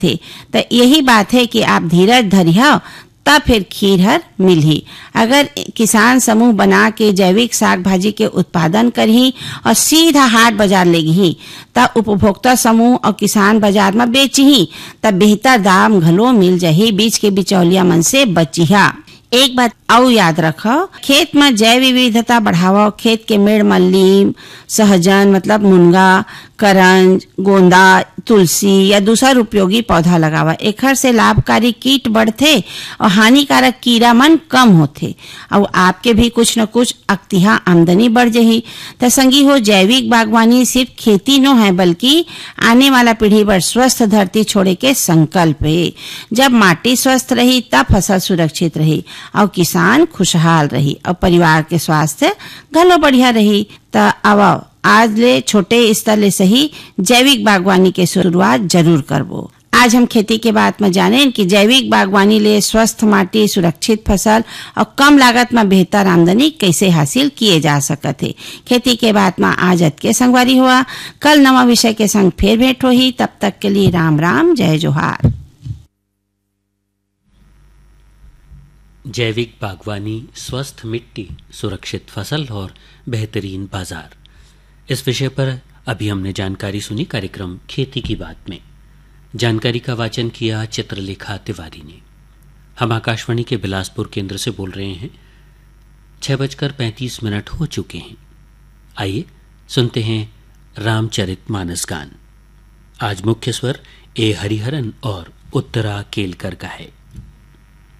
थे। तो यही बात है कि आप धीरज धरिया तब फिर खीर हर मिलही। अगर किसान समूह बना के जैविक साग भाजी के उत्पादन करही और सीधा हाट बाजार लेगी तब उपभोक्ता समूह और किसान बाजार में बेचही तब बेहतर दाम घलो मिल जाही, बीच के बिचौलिया मन से बचिहा। एक बात और याद रखो, खेत में जैव विविधता बढ़ाओ। खेत के मेड़ में नीम, सहजन मतलब मुनगा, करंज, गोंदा, तुलसी या दूसरा उपयोगी पौधा लगावा। एखर से लाभकारी कीट बढ़थे और हानिकारक कीड़ा मन कम होथे और आपके भी कुछ न कुछ अक्तिहा आमदनी बढ़ जही। तो संगी हो, जैविक बागवानी सिर्फ खेती नो है बल्कि आने वाला पीढ़ी पर स्वस्थ धरती छोड़े के संकल्प है। जब माटी स्वस्थ रही तब फसल सुरक्षित रही और किसान खुशहाल रही और परिवार के स्वास्थ्य घलो बढ़िया रही। तो अब आज ले छोटे स्तर ले सही जैविक बागवानी के शुरुआत जरूर करबो। आज हम खेती के बात में जाने कि जैविक बागवानी ले स्वस्थ माटी, सुरक्षित फसल और कम लागत में बेहतर आमदनी कैसे हासिल किए जा सकते है। खेती के बात में आज के संगवारी हुआ। कल नवा विषय के संग फिर भेंट होही। तब तक के लिए राम राम, जय जोहार। जैविक बागवानी, स्वस्थ मिट्टी, सुरक्षित फसल और बेहतरीन बाजार, इस विषय पर अभी हमने जानकारी सुनी कार्यक्रम खेती की बात में। जानकारी का वाचन किया चित्रलेखा तिवारी ने। हम आकाशवाणी के बिलासपुर केंद्र से बोल रहे हैं। 6:35 हो चुके हैं। आइए सुनते हैं रामचरितमानस गान। आज मुख्य स्वर ए हरिहरन और उत्तरा केलकर का है।